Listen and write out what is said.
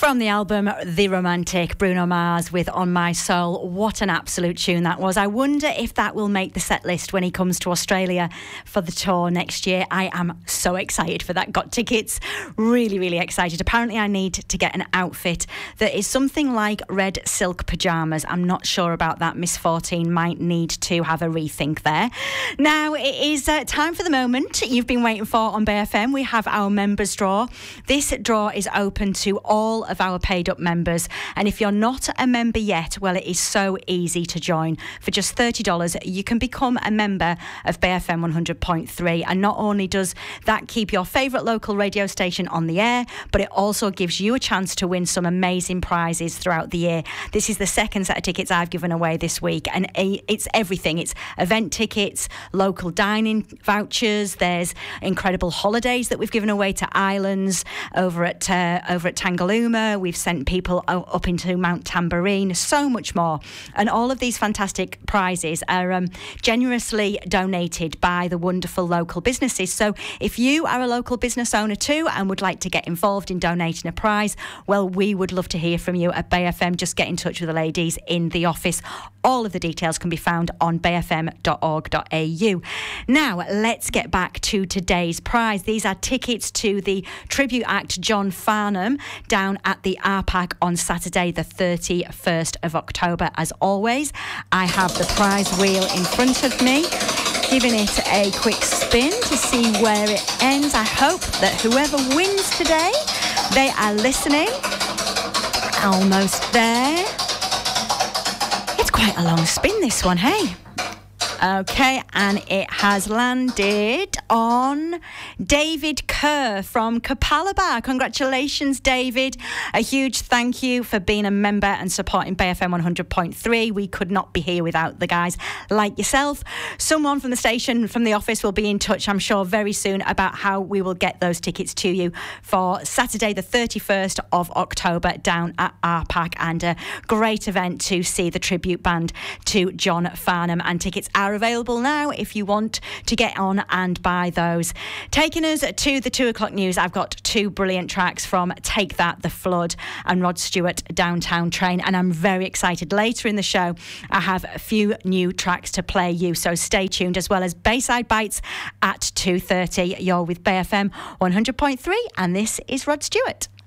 From the album The Romantic, Bruno Mars with On My Soul. What an absolute tune that was. I wonder if that will make the set list when he comes to Australia for the tour next year. I am so excited for that. Got tickets. Really, really excited. Apparently I need to get an outfit that is something like red silk pyjamas. I'm not sure about that. Miss 14 might need to have a rethink there. Now it is time for the moment you've been waiting for on Bay FM. We have our members draw. This draw is open to all of our paid up members, and if you're not a member yet, well, it is so easy to join. For just $30 you can become a member of Bay FM 100.3, and not only does that keep your favourite local radio station on the air, but it also gives you a chance to win some amazing prizes throughout the year. This is the second set of tickets I've given away this week, and it's everything. It's event tickets, local dining vouchers, there's incredible holidays that we've given away to islands over at Tangalooma. We've sent people up into Mount Tamborine, so much more. And all of these fantastic prizes are generously donated by the wonderful local businesses. So if you are a local business owner too and would like to get involved in donating a prize, well, we would love to hear from you at Bay FM. Just get in touch with the ladies in the office. All of the details can be found on bayfm.org.au. Now, let's get back to today's prize. These are tickets to the tribute act John Farnham down at the RPAC on Saturday the 31st of October. As always, I have the prize wheel in front of me, giving it a quick spin to see where it ends. I hope that whoever wins today, they are listening. Almost there. It's quite a long spin, this one, hey? Okay, and it has landed on David Kerr from Capalaba. Congratulations, David. A huge thank you for being a member and supporting Bay FM 100.3. We could not be here without the guys like yourself. Someone from the station, from the office, will be in touch, I'm sure, very soon about how we will get those tickets to you for Saturday the 31st of October down at RPAC, and a great event to see the tribute band to John Farnham. And tickets are available now if you want to get on and buy those. Taking us to the 2 o'clock news, I've got two brilliant tracks from Take That, The Flood, and Rod Stewart, Downtown Train, and I'm very excited. Later in the show I have a few new tracks to play you, so stay tuned, as well as Bayside Bites at 2:30. You're with Bay FM 100.3 and this is Rod Stewart.